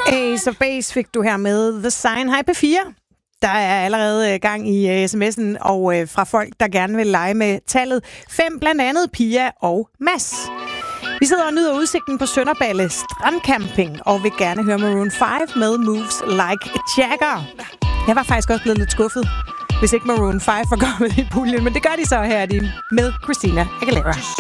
Ace of Base fik du her med The Sign. Hej P4. Der er allerede gang i sms'en og fra folk, der gerne vil lege med tallet 5, blandt andet Pia og Mads. Vi sidder og nyder udsigten på Sønderballe Strandcamping og vil gerne høre Maroon 5 med Moves Like Jagger. Jeg var faktisk også blevet lidt skuffet, hvis ikke Maroon 5 var kommet i puljen, men det gør de så her med Christina Aguilera.